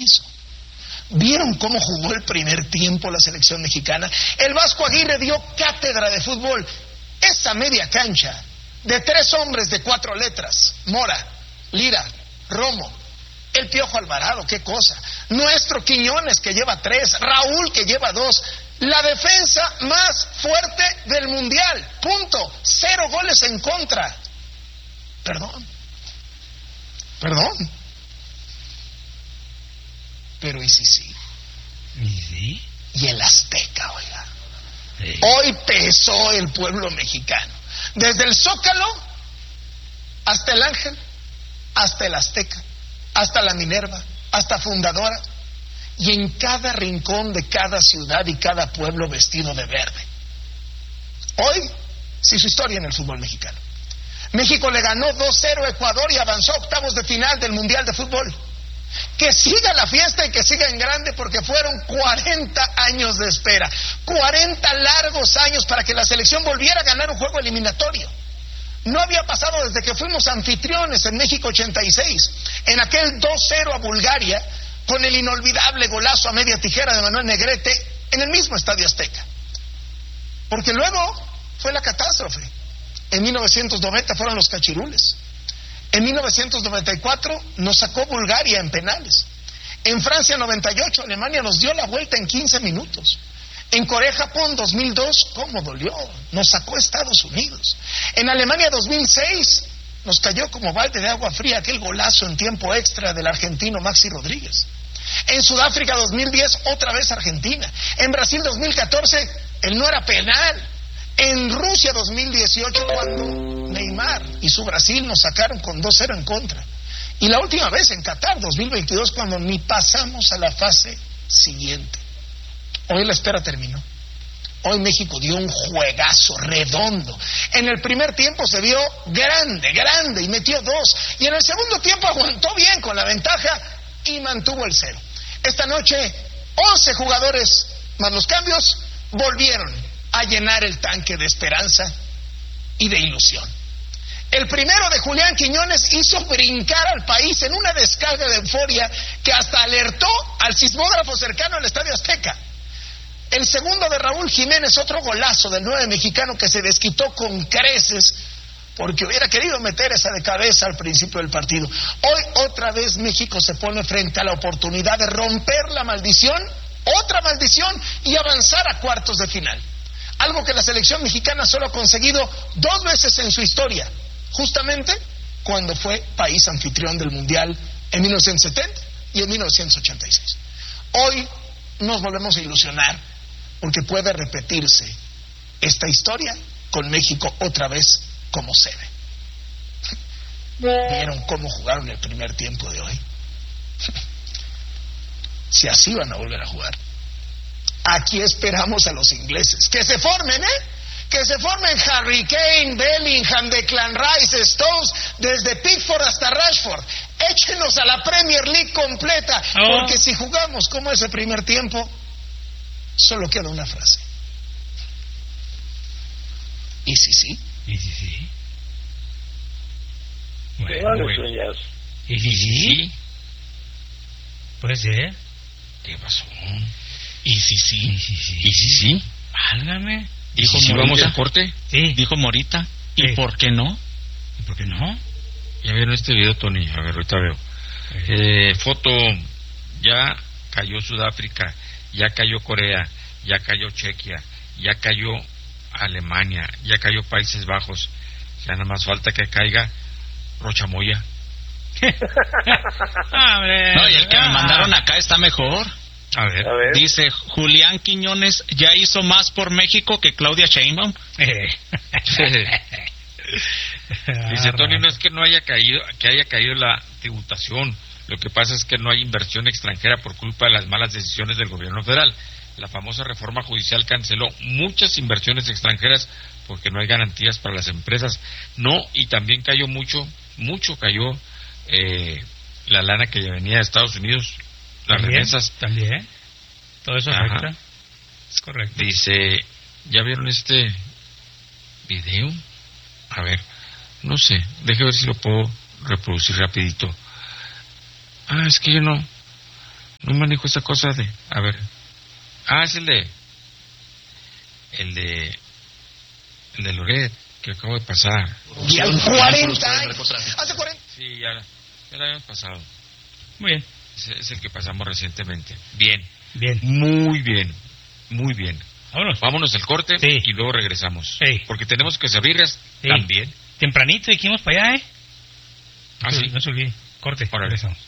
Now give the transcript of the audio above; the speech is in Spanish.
hizo. ¿Vieron cómo jugó el primer tiempo la selección mexicana? El Vasco Aguirre dio cátedra de fútbol. Esa media cancha de 3 hombres de 4 letras: Mora, Lira, Romo, el Piojo Alvarado, qué cosa. Nuestro Quiñones, que lleva 3, Raúl, que lleva 2. La defensa más fuerte del mundial. Punto. 0 goles en contra. Perdón. Pero ¿y si sí? ¿Y sí? Y el Azteca, oiga. Sí. Hoy pesó el pueblo mexicano. Desde el Zócalo hasta el Ángel, hasta el Azteca, hasta la Minerva, hasta Fundadora, y en cada rincón de cada ciudad y cada pueblo vestido de verde. Hoy se hizo historia en el fútbol mexicano. México le ganó 2-0 a Ecuador y avanzó a octavos de final del Mundial de Fútbol. Que siga la fiesta y que siga en grande, porque fueron 40 años de espera, 40 largos años para que la selección volviera a ganar un juego eliminatorio. No había pasado desde que fuimos anfitriones en México 86, en aquel 2-0 a Bulgaria, con el inolvidable golazo a media tijera de Manuel Negrete en el mismo Estadio Azteca. Porque luego fue la catástrofe. En 1990 fueron los cachirules. En 1994 nos sacó Bulgaria en penales. En Francia 98 Alemania nos dio la vuelta en 15 minutos. En Corea-Japón 2002, ¿cómo dolió? Nos sacó Estados Unidos. En Alemania 2006 nos cayó como balde de agua fría aquel golazo en tiempo extra del argentino Maxi Rodríguez. En Sudáfrica 2010 otra vez Argentina. En Brasil 2014 el no era penal. En Rusia 2018 cuando Neymar y su Brasil nos sacaron con 2-0 en contra. Y la última vez en Qatar 2022 cuando ni pasamos a la fase siguiente. Hoy la espera terminó. Hoy México dio un juegazo redondo. En el primer tiempo se vio grande y metió 2. Y en el segundo tiempo aguantó bien con la ventaja y mantuvo el 0. Esta noche 11 jugadores más los cambios volvieron a llenar el tanque de esperanza y de ilusión. El primero de Julián Quiñones hizo brincar al país en una descarga de euforia que hasta alertó al sismógrafo cercano al Estadio Azteca. El segundo de Raúl Jiménez, otro golazo del 9 mexicano que se desquitó con creces porque hubiera querido meter esa de cabeza al principio del partido. Hoy otra vez México se pone frente a la oportunidad de romper la maldición, otra maldición, y avanzar a cuartos de final. Algo que la selección mexicana solo ha conseguido 2 veces en su historia, justamente cuando fue país anfitrión del Mundial en 1970 y en 1986. Hoy nos volvemos a ilusionar porque puede repetirse esta historia con México otra vez como sede. ¿Vieron cómo jugaron el primer tiempo de hoy? Si así van a volver a jugar. Aquí esperamos a los ingleses. Que se formen, que se formen Harry Kane, Bellingham, Declan Rice, Stones, desde Pickford hasta Rashford. Échenos a la Premier League completa, porque si jugamos como ese primer tiempo, solo queda una frase. ¿Y si sí? ¿Y si sí? Bueno. ¿Y si sí? Puede ser. ¿Qué pasó? ¿Y si sí? ¿Y si sí? Válgame. Dijo ¿Y si Morita. vamos al corte? Sí. Dijo Morita. ¿Y Sí. por qué no? ¿Y por qué no? Ya vieron este video, Tony. A ver, ahorita veo. Foto. Ya cayó Sudáfrica. Ya cayó Corea. Ya cayó Chequia. Ya cayó Alemania. Ya cayó Países Bajos. Ya nada más falta que caiga Rochamoya. No, y el que me mandaron acá está mejor. A ver. Dice, Julián Quiñones ya hizo más por México que Claudia Sheinbaum. Dice Tony, no es que no haya caído, que haya caído la tributación. Lo que pasa es que no hay inversión extranjera por culpa de las malas decisiones del gobierno federal. La famosa reforma judicial canceló muchas inversiones extranjeras porque no hay garantías para las empresas. No, y también cayó mucho cayó la lana que venía de Estados Unidos, las remesas. También. Todo eso afecta. Es correcto. Dice, ¿ya vieron este video? A ver, no sé, déjame ver si lo puedo reproducir rapidito. Es que yo no No manejo esa cosa de... A ver. Ah, es el de Loret, que acabo de pasar. Y al 40 años. Hace 40. Sí, ya lo habíamos pasado. Muy bien. Es el que pasamos recientemente. Bien. Bien. Muy bien. Muy bien. Vámonos al corte y luego regresamos. Sí. Porque tenemos que servirlas también. Tempranito dijimos para allá, Ah, sí. No se olvide. Corte. Regresamos.